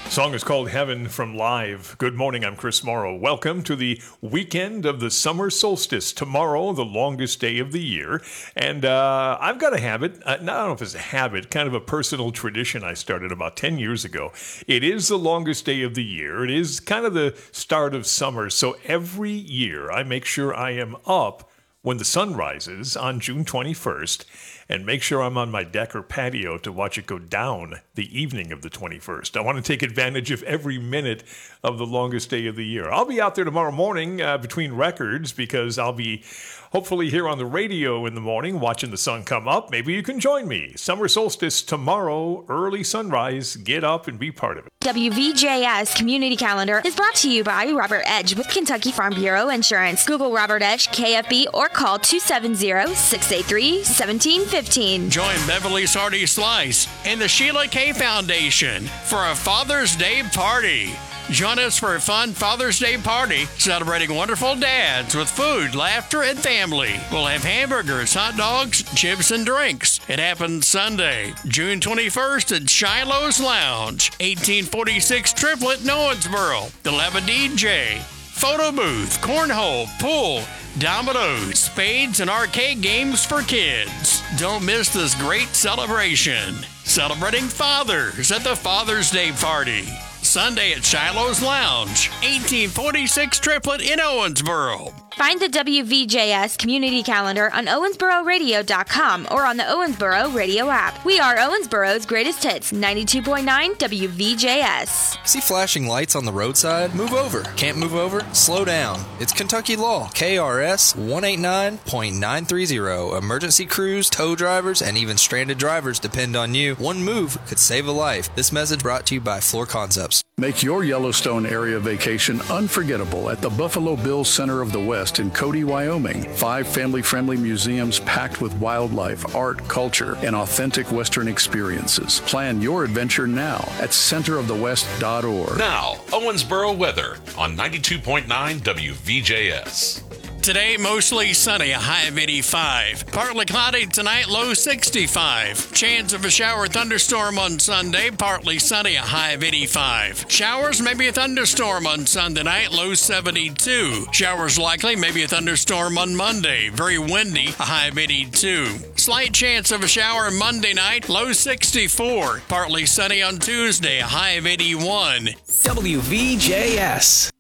Song is called Heaven from Live. Good morning, I'm Chris Morrow. Welcome to the weekend of the summer solstice. Tomorrow, the longest day of the year. And I've got a habit, I don't know if it's a habit, kind of a personal tradition I started about 10 years ago. It is the longest day of the year. It is kind of the start of summer. So every year I make sure I am up when the sun rises on June 21st and make sure I'm on my deck or patio to watch it go down the evening of the 21st. I want to take advantage of every minute of the longest day of the year. I'll be out there tomorrow morning between records because I'll be hopefully here on the radio in the morning watching the sun come up. Maybe you can join me. Summer solstice tomorrow, early sunrise. Get up and be part of it. WVJS Community Calendar is brought to you by Robert Edge with Kentucky Farm Bureau Insurance. Google Robert Edge KFB or call 270-683-1715. Join Beverly Sardi Slice and the Sheila K. Foundation for a Father's Day party. Join us for a fun Father's Day party celebrating wonderful dads with food, laughter, and family. We'll have hamburgers, hot dogs, chips, and drinks. It happens Sunday, June 21st at Shiloh's Lounge, 1846 Triplet, Owensboro. They'll have a DJ, photo booth, cornhole, pool, dominoes, spades, and arcade games for kids. Don't miss this great celebration. Celebrating fathers at the Father's Day party. Sunday at Shiloh's Lounge, 1846 Triplet in Owensboro. Find the WVJS Community Calendar on owensbororadio.com or on the Owensboro Radio app. We are Owensboro's greatest hits, 92.9 WVJS. See flashing lights on the roadside? Move over. Can't move over? Slow down. It's Kentucky law. KRS 189.930. Emergency crews, tow drivers, and even stranded drivers depend on you. One move could save a life. This message brought to you by Floor Concepts. Make your Yellowstone area vacation unforgettable at the Buffalo Bills Center of the West in Cody, Wyoming. 5 family-friendly museums packed with wildlife, art, culture, and authentic Western experiences. Plan your adventure now at centerofthewest.org. Now, Owensboro weather on 92.9 WVJS. Today, mostly sunny, a high of 85. Partly cloudy tonight, low 65. Chance of a shower or thunderstorm on Sunday, partly sunny, a high of 85. Showers, maybe a thunderstorm on Sunday night, low 72. Showers likely, maybe a thunderstorm on Monday, very windy, a high of 82. Slight chance of a shower Monday night, low 64. Partly sunny on Tuesday, a high of 81. WVJS.